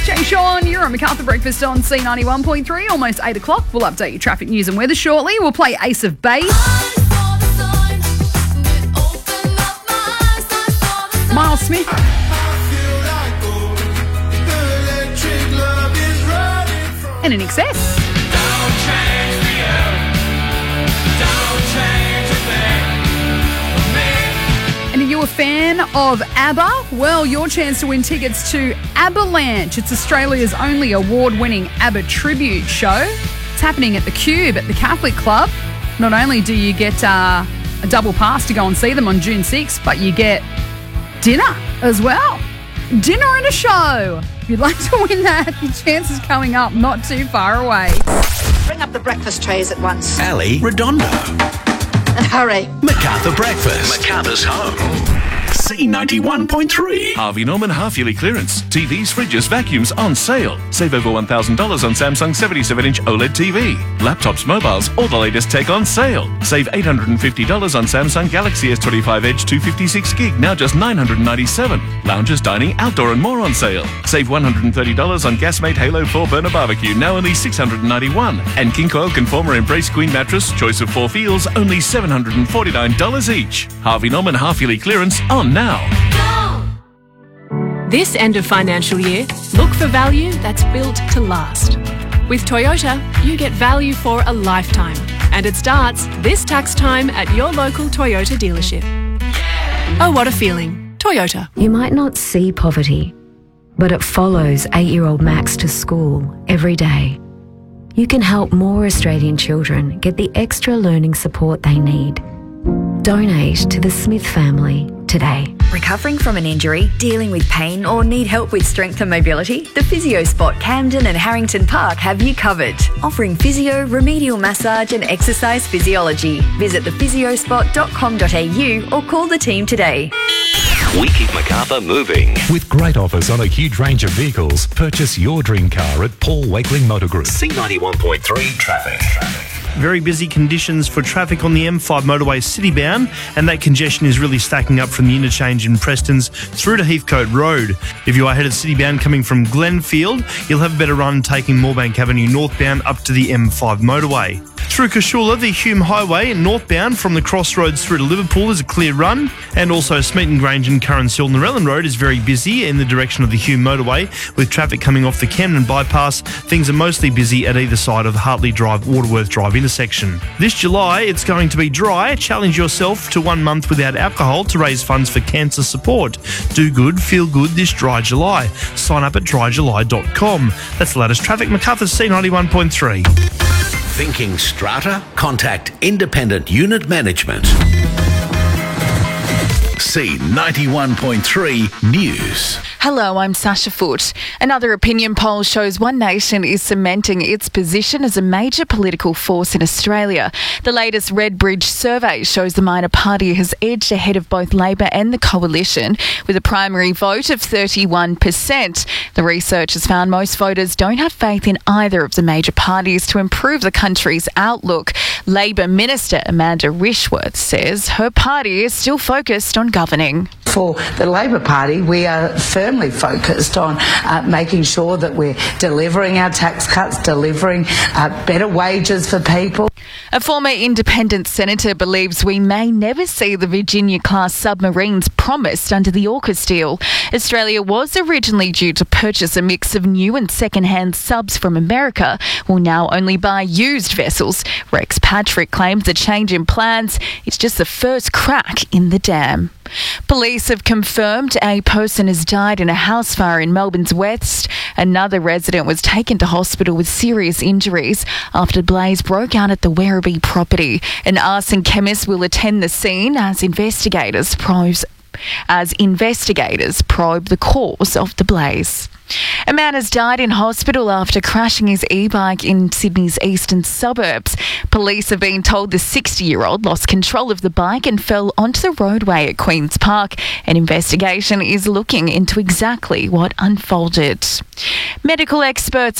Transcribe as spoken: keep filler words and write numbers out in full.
Jay Sean, you're on Macarthur Breakfast on C ninety-one point three, almost eight o'clock. We'll update your traffic news and weather shortly. We'll play Ace of Base. Miles Smith. And In Excess. And are you a fan of ABBA? Well, your chance to win tickets to ABBAlanche. It's Australia's only award-winning ABBA tribute show. It's happening at the Cube at the Catholic Club. Not only do you get uh, a double pass to go and see them on June sixth, but you get dinner as well. Dinner and a show. If you'd like to win that, your chance is coming up not too far away. Bring up the breakfast trays at once. Ali Redondo. And hurry. Macarthur Breakfast. Macarthur's home. C ninety-one point three. Harvey Norman half-yearly clearance. T Vs, fridges, vacuums on sale. Save over one thousand dollars on Samsung seventy-seven inch OLED T V. Laptops, mobiles, all the latest tech on sale. Save eight hundred fifty dollars on Samsung Galaxy S twenty-five Edge two fifty-six gig, now just nine hundred ninety-seven dollars. Lounges, dining, outdoor and more on sale. Save one hundred thirty dollars on Gasmate Halo four burner barbecue, now only six hundred ninety-one dollars. And King Coil Conformer Embrace Queen mattress, choice of four feels, only seven hundred forty-nine dollars each. Harvey Norman half-yearly clearance on now. This end of financial year, look for value that's built to last. With Toyota, you get value for a lifetime. And it starts this tax time at your local Toyota dealership. Oh, what a feeling. Toyota. You might not see poverty, but it follows eight-year-old Max to school every day. You can help more Australian children get the extra learning support they need. Donate to the Smith family today. Recovering from an injury, dealing with pain or need help with strength and mobility? The Physio Spot Camden and Harrington Park have you covered. Offering physio, remedial massage and exercise physiology. Visit the physio spot dot com dot a u or call the team today. We keep Macarthur moving. With great offers on a huge range of vehicles, purchase your dream car at Paul Wakeling Motor Group. C ninety-one point three traffic. Very busy conditions for traffic on the M five motorway citybound, and that congestion is really stacking up from the interchange in Prestons through to Heathcote Road. If you are headed citybound coming from Glenfield, you'll have a better run taking Moorebank Avenue northbound up to the M five motorway. Through Cashula, the Hume Highway northbound from the crossroads through to Liverpool is a clear run, and also Smeaton Grange and Curran Hill Narellan Road is very busy in the direction of the Hume motorway, with traffic coming off the Camden bypass. Things are mostly busy at either side of the Hartley Drive Waterworth Drive intersection. This July, it's going to be dry. Challenge yourself to one month without alcohol to raise funds for cancer support. Do good, feel good this dry July. Sign up at dry july dot com. That's the latest traffic. Macarthur C ninety-one point three. Thinking strata? Contact Independent Unit Management. C ninety-one point three News. Hello, I'm Sasha Foote. Another opinion poll shows One Nation is cementing its position as a major political force in Australia. The latest Redbridge survey shows the minor party has edged ahead of both Labor and the Coalition with a primary vote of thirty-one percent. The research has found most voters don't have faith in either of the major parties to improve the country's outlook. Labor Minister Amanda Rishworth says her party is still focused on governing. For the Labor Party, we are firmly focused on uh, making sure that we're delivering our tax cuts, delivering uh, better wages for people. A former independent senator believes we may never see the Virginia-class submarines promised under the AUKUS deal. Australia was originally due to purchase a mix of new and second-hand subs from America, will now only buy used vessels. Rex Patrick claims the change in plans is just the first crack in the dam. Police have confirmed a person has died in a house fire in Melbourne's West. Another resident was taken to hospital with serious injuries after the blaze broke out at the Werribee property. An arson chemist will attend the scene as investigators probe, as investigators probe the cause of the blaze. A man has died in hospital after crashing his e-bike in Sydney's eastern suburbs. Police have been told the sixty-year-old lost control of the bike and fell onto the roadway at Queen's Park. An investigation is looking into exactly what unfolded. Medical experts